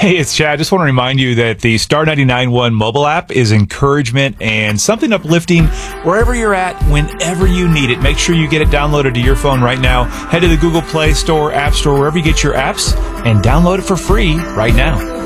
Hey, it's Chad. Just want to remind you that the Star 99.1 mobile app is encouragement and something uplifting wherever you're at, whenever you need it. Make sure you get it downloaded to your phone right now. Head to the Google Play Store, App Store, wherever you get your apps, and download it for free right now.